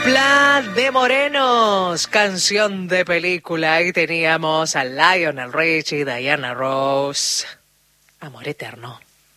Dupla de morenos, canción de película. Ahí teníamos a Lionel Richie, Diana Ross. Amor eterno.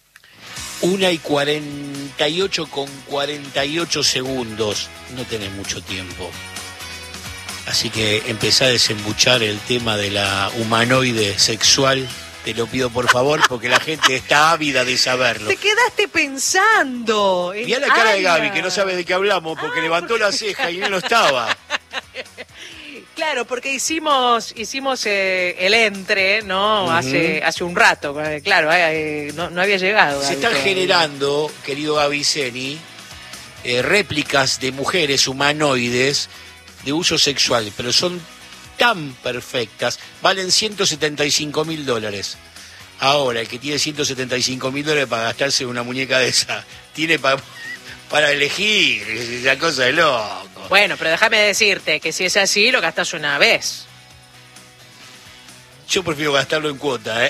1:48 con 48 segundos. No tenés mucho tiempo. Así que empezá a desembuchar el tema de la humanoide sexual. Te lo pido por favor, porque la gente está ávida de saberlo. Te quedaste pensando. Mirá la cara de Gaby, que no sabe de qué hablamos, porque levantó la ceja y no estaba. Claro, porque hicimos el entre, ¿no? Hace un rato, claro, no había llegado. Se están generando, querido Aviceni, réplicas de mujeres humanoides de uso sexual, pero son tan perfectas, valen $175.000. Ahora, el que tiene $175.000 para gastarse una muñeca de esa, tiene para elegir, esa cosa de loco. Bueno, pero déjame decirte que si es así, lo gastas una vez. Yo prefiero gastarlo en cuota,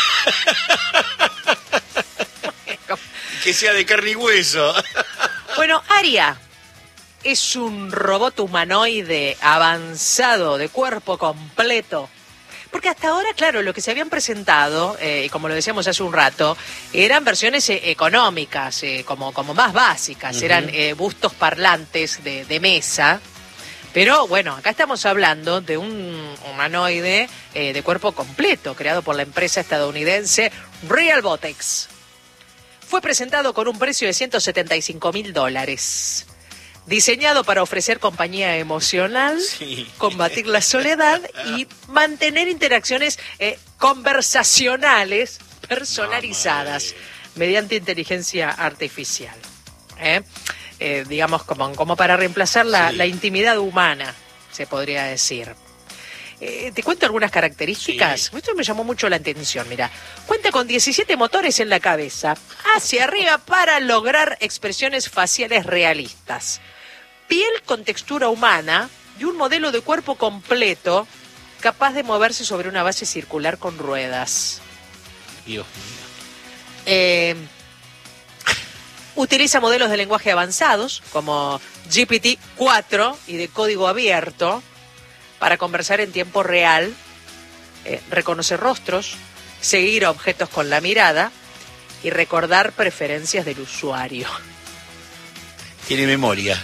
que sea de carne y hueso. Bueno, Aria es un robot humanoide avanzado de cuerpo completo. Porque hasta ahora, claro, lo que se habían presentado, como lo decíamos hace un rato, eran versiones económicas, como más básicas, eran bustos parlantes de mesa. Pero bueno, acá estamos hablando de un humanoide de cuerpo completo, creado por la empresa estadounidense Realbotics. Fue presentado con un precio de $175.000. Diseñado para ofrecer compañía emocional, combatir la soledad y mantener interacciones conversacionales personalizadas mediante inteligencia artificial. Digamos, como para reemplazar la intimidad humana, se podría decir. Te cuento algunas características. Esto me llamó mucho la atención, mira. Cuenta con 17 motores en la cabeza, hacia arriba para lograr expresiones faciales realistas. Piel con textura humana y un modelo de cuerpo completo capaz de moverse sobre una base circular con ruedas. Dios mío. Utiliza modelos de lenguaje avanzados como GPT-4 y de código abierto para conversar en tiempo real, reconocer rostros, seguir objetos con la mirada y recordar preferencias del usuario. Tiene memoria.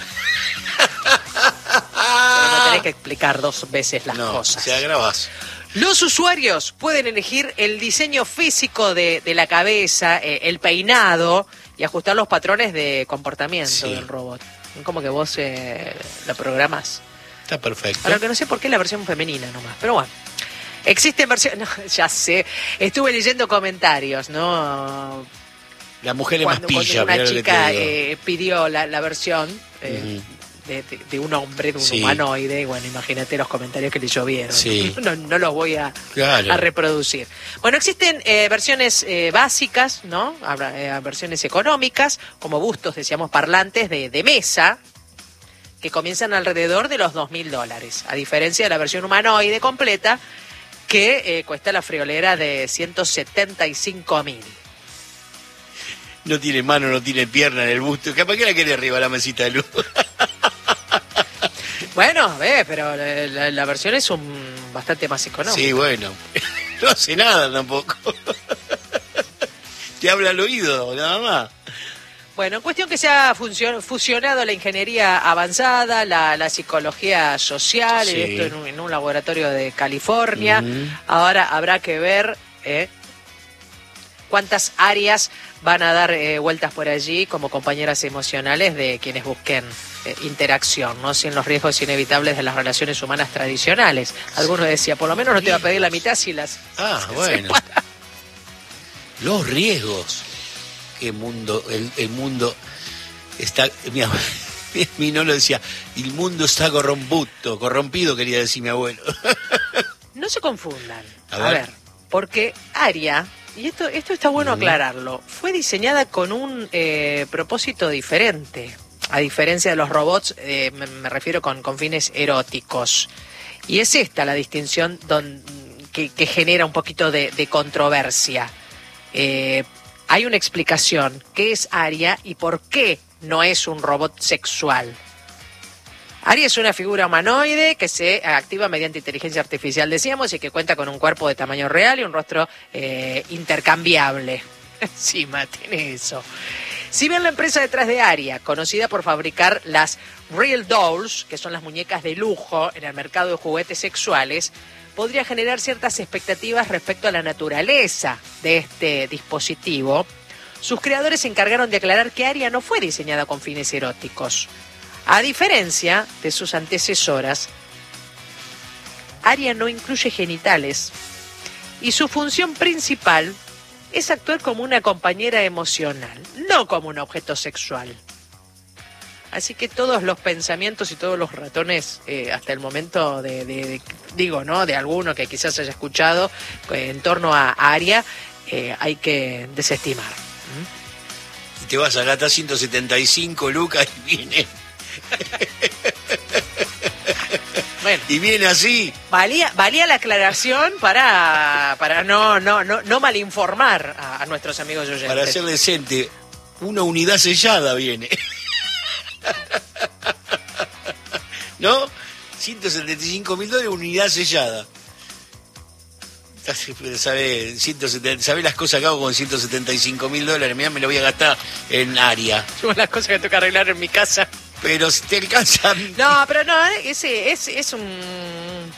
Pero no tenés que explicar dos veces las cosas. Se agravas. Los usuarios pueden elegir el diseño físico de la cabeza, el peinado y ajustar los patrones de comportamiento del robot. Como que vos lo programás. Está perfecto. Para lo que no sé por qué la versión femenina nomás, pero bueno. Existen versiones... No, ya sé. Estuve leyendo comentarios, ¿no? La mujer es más pilla. Cuando una chica pidió la versión de un hombre, de un humanoide, bueno, imagínate los comentarios que le llovieron. No los voy a reproducir. Bueno, existen versiones básicas, ¿no? Versiones económicas, como bustos, decíamos, parlantes de mesa, que comienzan alrededor de los $2.000, a diferencia de la versión humanoide completa, que cuesta la friolera de $175.000. No tiene mano, no tiene pierna en el busto. ¿Para qué la quiere arriba la mesita de luz? Bueno, pero la versión es bastante más económica. Sí, bueno. No hace nada tampoco. Te habla al oído, nada más. Bueno, en cuestión que se ha fusionado la ingeniería avanzada, la psicología social, esto en un laboratorio de California. Ahora habrá que ver cuántas áreas van a dar vueltas por allí como compañeras emocionales de quienes busquen interacción, ¿no? Sin los riesgos inevitables de las relaciones humanas tradicionales. Algunos decían, por lo menos no te va a pedir la mitad si las... bueno. Los riesgos. El mundo está... Mi nolo decía, el mundo está corrompido, quería decir mi abuelo. No se confundan. A ver, porque Aria... Y esto está bueno aclararlo. Fue diseñada con un propósito diferente. A diferencia de los robots, me refiero con fines eróticos. Y es esta la distinción que genera un poquito de controversia. Hay una explicación. ¿Qué es Aria y por qué no es un robot sexual? Aries es una figura humanoide que se activa mediante inteligencia artificial, decíamos, y que cuenta con un cuerpo de tamaño real y un rostro intercambiable. Encima tiene eso. Si bien la empresa detrás de Aria, conocida por fabricar las Real Dolls, que son las muñecas de lujo en el mercado de juguetes sexuales, podría generar ciertas expectativas respecto a la naturaleza de este dispositivo, sus creadores se encargaron de aclarar que Aria no fue diseñada con fines eróticos. A diferencia de sus antecesoras, Aria no incluye genitales y su función principal es actuar como una compañera emocional, no como un objeto sexual. Así que todos los pensamientos y todos los ratones, hasta el momento de alguno que quizás haya escuchado en torno a Aria, hay que desestimar. Y te vas a gastar 175 lucas y viene. Bueno, y viene así. Valía la aclaración para no malinformar a nuestros amigos oyentes. Para ser decente, una unidad sellada viene. ¿No? $175.000, unidad sellada. ¿Sabés las cosas que hago con $175.000? Mirá, me lo voy a gastar en Aria. Son las cosas que tengo que arreglar en mi casa. Pero si te alcanzan. No, pero no, ese es un...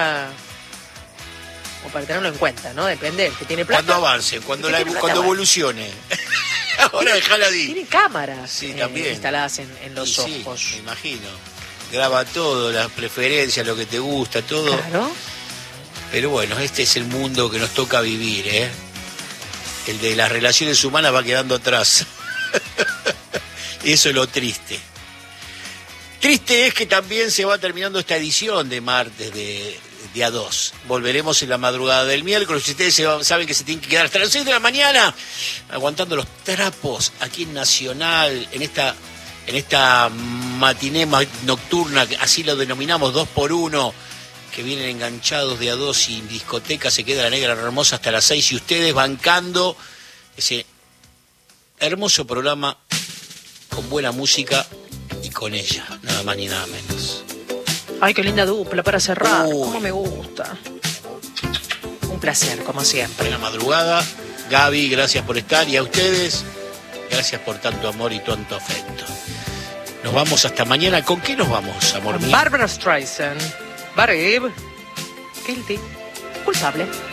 o para tenerlo en cuenta, ¿no? Depende del que tiene plata. Cuando avance, cuando evolucione. Ahora dejala ahí. Tiene cámaras también instaladas en los ojos. Sí, me imagino. Graba todo, las preferencias, lo que te gusta, todo. Claro. Pero bueno, este es el mundo que nos toca vivir, ¿eh? El de las relaciones humanas va quedando atrás. Eso es lo triste. Triste es que también se va terminando esta edición de martes de A2. Volveremos en la madrugada del miércoles. Ustedes saben que se tienen que quedar hasta las 6 de la mañana aguantando los trapos aquí en Nacional, en esta matiné nocturna, así lo denominamos, 2x1, que vienen enganchados de A2 y en discoteca se queda la negra hermosa hasta las 6 y ustedes bancando ese hermoso programa con buena música y con ella, nada más ni nada menos. Ay, qué linda dupla para cerrar. Cómo me gusta. Un placer, como siempre. Buena madrugada. Gaby, gracias por estar. Y a ustedes, gracias por tanto amor y tanto afecto. Nos vamos hasta mañana. ¿Con qué nos vamos, amor mío? Barbra Streisand. Barib. Guilty. Culpable.